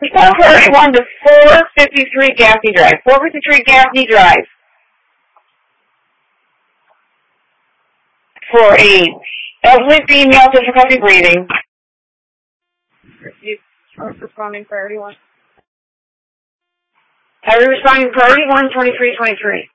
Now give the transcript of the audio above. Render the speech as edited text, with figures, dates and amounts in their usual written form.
Respond priority 1 to 453 Gaffney Drive. 453 Gaffney Drive. For a elderly female, difficulty breathing. Responding priority 1. Are you responding priority 1, 2323?